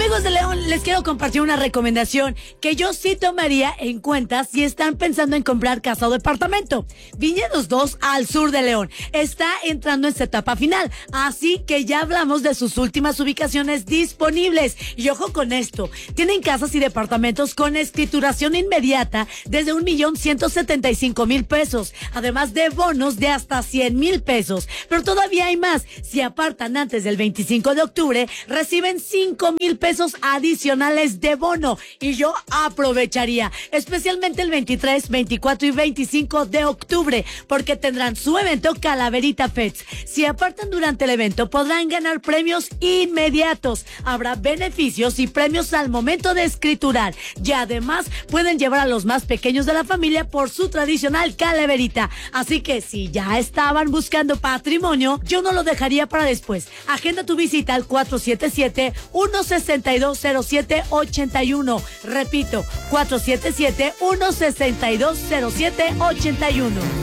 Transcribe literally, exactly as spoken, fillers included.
Amigos de León, les quiero compartir una recomendación que yo sí tomaría en cuenta si están pensando en comprar casa o departamento. Viñedos dos al sur de León está entrando en su etapa final, así que ya hablamos de sus últimas ubicaciones disponibles. Y ojo con esto, tienen casas y departamentos con escrituración inmediata desde un millón ciento setenta y cinco mil pesos, además de bonos de hasta cien mil pesos. Pero todavía hay más, si apartan antes del veinticinco de octubre, reciben cinco mil pesos adicionales de bono, y yo aprovecharía especialmente el veintitrés, veinticuatro y veinticinco de octubre, porque tendrán su evento Calaverita Fest. Si apartan durante el evento podrán ganar premios inmediatos, habrá beneficios y premios al momento de escriturar, y además pueden llevar a los más pequeños de la familia por su tradicional calaverita. Así que si ya estaban buscando patrimonio, yo no lo dejaría para después. Agenda tu visita al cuatro siete siete, uno seis dos, cero siete ocho uno. Repito, cuatro siete siete, uno seis dos, cero siete ocho uno.